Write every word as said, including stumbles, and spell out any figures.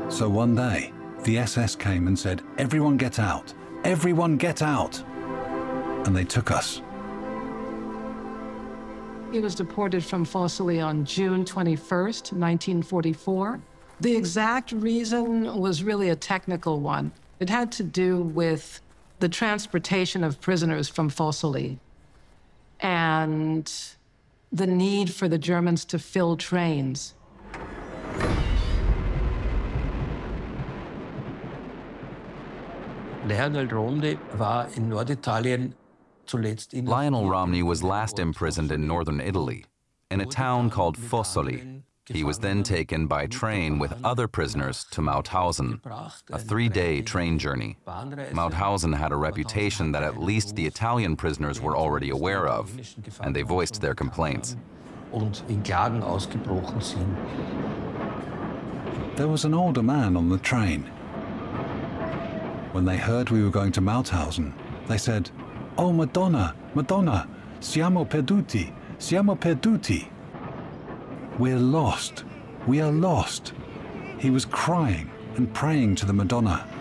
So one day, the S S came and said, "Everyone get out! Everyone get out!" And they took us. He was deported from Fossili on June twenty-first, nineteen forty-four. The exact reason was really a technical one. It had to do with the transportation of prisoners from Fossili and the need for the Germans to fill trains. Lionel Romney war in Norditalien zuletzt in Lionel Romney was last imprisoned in northern Italy, in a town called Fossoli. He was then taken by train with other prisoners to Mauthausen, a three-day train journey. Mauthausen had a reputation that at least the Italian prisoners were already aware of, and they voiced their complaints. Und in Klagen ausgebrochen sind. There was an older man on the train. When they heard we were going to Mauthausen, they said, "Oh, Madonna, Madonna, siamo perduti, siamo perduti." We're lost, we are lost. He was crying and praying to the Madonna.